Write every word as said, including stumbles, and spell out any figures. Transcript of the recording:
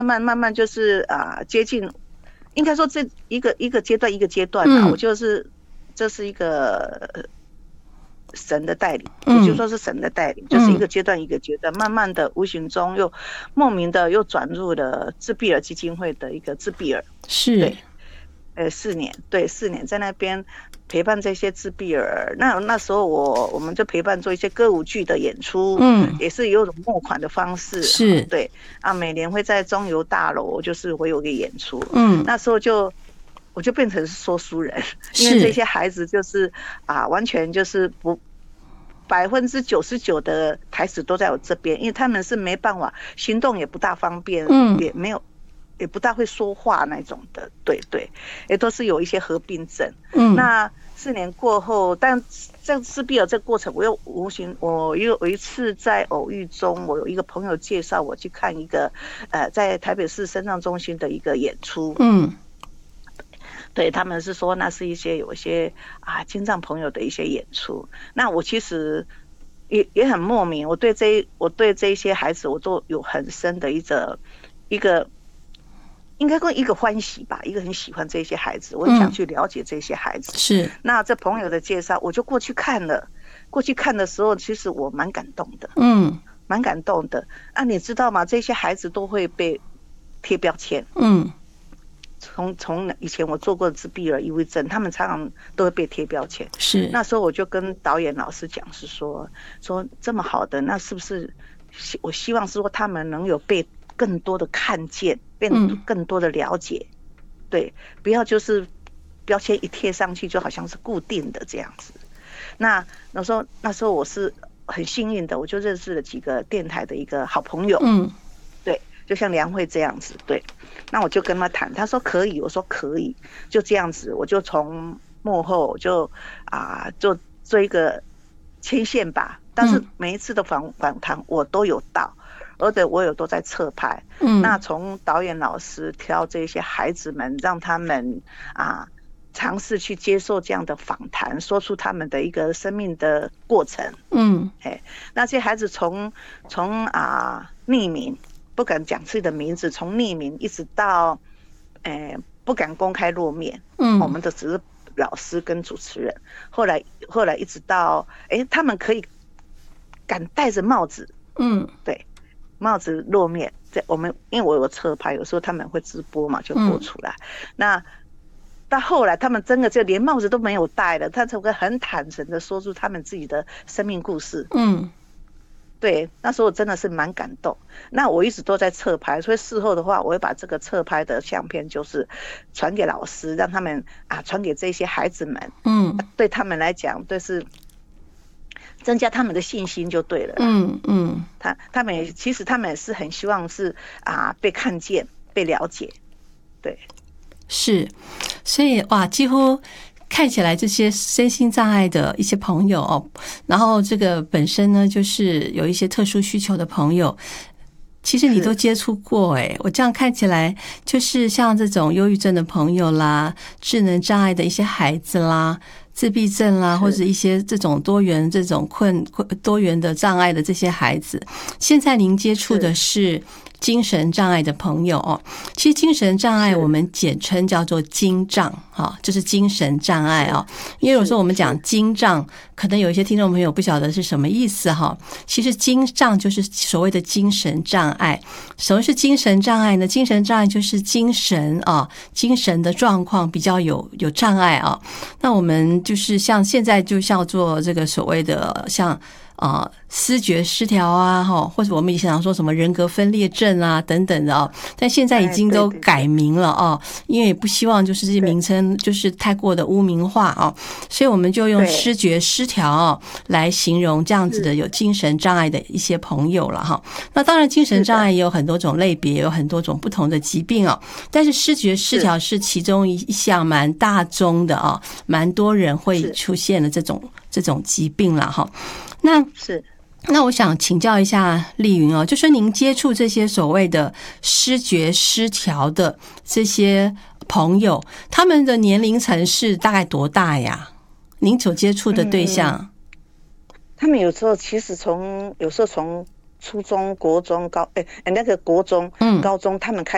慢慢慢就是啊、呃、接近，应该说这一个一个阶段一个阶段啊，嗯、我就是这是一个神的带领，也就是说是神的带领，嗯、就是一个阶段一个阶段，慢慢的无形中又莫名的又转入了自闭儿基金会的一个自闭儿， 是对，呃四年，对四年在那边陪伴这些自闭儿。那那时候我我们就陪伴做一些歌舞剧的演出，嗯，也是有种募款的方式， 是， 对啊，每年会在中油大楼就是会有个演出，嗯，那时候就。我就变成说书人，因为这些孩子就是啊，完全就是不百分之九十九的台词都在我这边，因为他们是没办法行动，也不大方便，嗯，也没有也不大会说话那种的，对对，也都是有一些合并症。嗯，那四年过后，但这自闭儿这个过程，我又无形，我又有一次在偶遇中，我有一个朋友介绍我去看一个呃，在台北市身障中心的一个演出，嗯。对，他们是说那是一些有一些啊精障朋友的一些演出，那我其实也也很莫名，我对这我对这些孩子我都有很深的一个一个应该说一个欢喜吧，一个很喜欢这些孩子，我很想去了解这些孩子。嗯、 是， 那这朋友的介绍，我就过去看了，过去看的时候，其实我蛮感动的，嗯，蛮感动的。啊，你知道吗？这些孩子都会被贴标签，嗯。从从以前我做过自闭儿抑郁症，他们常常都会被贴标签。 是， 那时候我就跟导演老师讲，是说说这么好的，那是不是我希望是说他们能有被更多的看见，被更多的了解，嗯、对，不要就是标签一贴上去就好像是固定的这样子。那那时候那时候我是很幸运的，我就认识了几个电台的一个好朋友，嗯，对。就像梁慧这样子，对，那我就跟他谈，他说可以，我说可以，就这样子，我就从幕后就啊、呃，就做一个牵线吧。但是每一次的访访谈我都有到，而且我有都在侧拍。嗯，那从导演老师挑这些孩子们，让他们啊尝试去接受这样的访谈，说出他们的一个生命的过程。嗯，哎，那些孩子从从啊匿名。不敢讲自己的名字，从匿名一直到，呃，不敢公开露面。嗯，我们的只是老师跟主持人。后来，后来一直到，哎，他们可以敢戴着帽子。嗯，对，帽子露面。在我们，因为我有侧拍，有时候他们会直播嘛，就播出来。嗯、那到后来，他们真的就连帽子都没有戴了，他才会很坦诚的说出他们自己的生命故事。嗯。对，那时候我真的是蛮感动。那我一直都在侧拍，所以事后的话，我会把这个侧拍的相片就是传给老师，让他们啊传给这些孩子们。嗯，对他们来讲，对是增加他们的信心就对了。嗯嗯，他他们也其实他们也是很希望是啊被看见、被了解。对， 是，所以哇，几乎。看起来这些身心障碍的一些朋友哦，然后这个本身呢就是有一些特殊需求的朋友，其实你都接触过诶，我这样看起来就是像这种忧郁症的朋友啦，智能障碍的一些孩子啦，自闭症啦，或者一些这种多元这种困困多元的障碍的这些孩子，现在您接触的是精神障碍的朋友哦，其实精神障碍我们简称叫做精障哈，就是精神障碍啊。因为有时候我们讲精障，可能有一些听众朋友不晓得是什么意思哈。其实精障就是所谓的精神障碍。什么是精神障碍呢？精神障碍就是精神啊，精神的状况比较有有障碍啊。那我们就是像现在就叫做这个所谓的像。啊、呃，思觉失调啊，哈，或者我们以前常说什么人格分裂症啊等等的哦，但现在已经都改名了哦，因为也不希望就是这些名称就是太过的污名化哦，所以我们就用思觉失调哦来形容这样子的有精神障碍的一些朋友了哈。那当然，精神障碍也有很多种类别，有很多种不同的疾病哦，但是思觉失调是其中一项蛮大宗的啊，蛮多人会出现的这种这种疾病了哈。那是， 那我想请教一下丽云哦，就说您接触这些所谓的思觉失调的这些朋友，他们的年龄层是大概多大呀？您所接触的对象？嗯、 他们有时候其实从有时候从初中、国中、高哎那个国中、嗯、高中，他们开